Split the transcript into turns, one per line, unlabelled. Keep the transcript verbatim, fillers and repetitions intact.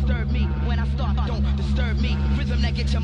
disturb me when I start. Don't disturb me. Rhythm that get your